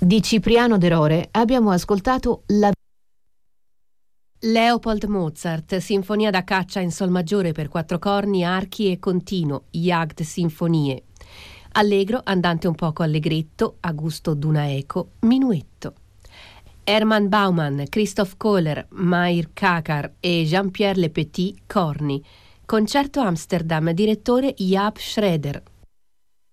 Di Cipriano de Rore abbiamo ascoltato la Leopold Mozart, Sinfonia da caccia in sol maggiore per 4 corni, archi e continuo, Jagd-sinfonie. Allegro, andante un poco allegretto, a gusto d'una eco, minuetto. Hermann Baumann, Christoph Kohler, Meir Kakar e Jean-Pierre Le Petit, corni. Concerto Amsterdam, direttore Jaap Schroeder.